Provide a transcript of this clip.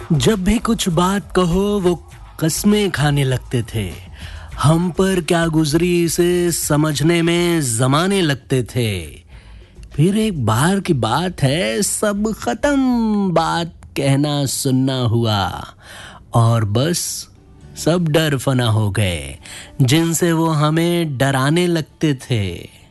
जब भी कुछ बात कहो वो कस्में खाने लगते थे। हम पर क्या गुजरी इसे समझने में जमाने लगते थे। फिर एक बार की बात है, सब खत्म, बात कहना सुनना हुआ और बस सब डर फना हो गए जिनसे वो हमें डराने लगते थे।